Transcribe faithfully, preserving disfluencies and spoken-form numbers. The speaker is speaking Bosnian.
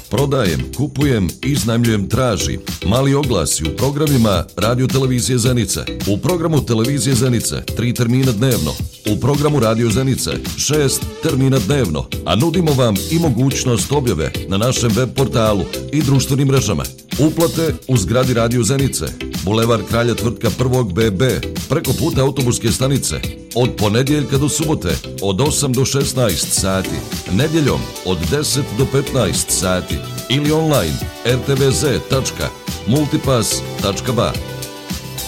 prodajem, kupujem, iznajmljujem, traži. Mali oglasi u programima Radio Televizije Zenice. U programu Televizije Zenice tri termina dnevno. U programu Radio Zenice šest termina dnevno. A nudimo vam i mogućnost objave na našem web portalu i društvenim mrežama. Uplate u zgradi Radio Zenice, Bulevar Kralja Tvrtka prvog B B, preko puta autobuske stanice, od ponedjeljka do subote, od osam do šesnaest sati, nedjeljom od deset do petnaest sati ili online r t v z tačka multipass tačka b a.